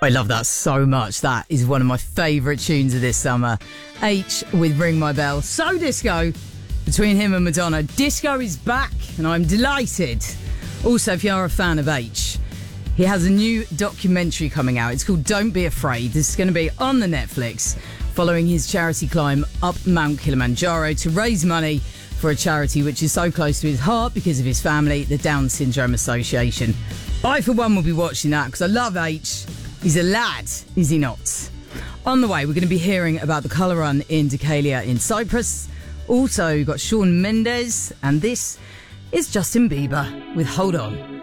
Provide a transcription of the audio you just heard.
I love that so much. That is one of my favourite tunes of this summer. H with Ring My Bell. So disco. Between him and Madonna, disco is back, and I'm delighted. Also, if you are a fan of H, he has a new documentary coming out. It's called Don't Be Afraid. This is going to be on the Netflix, following his charity climb up Mount Kilimanjaro to raise money for a charity which is so close to his heart because of his family, the Down Syndrome Association. I, for one, will be watching that because I love H. He's a lad, is he not? On the way, we're going to be hearing about the colour run in Decalia in Cyprus. Also, you've got Shawn Mendes, and this is Justin Bieber with Hold On.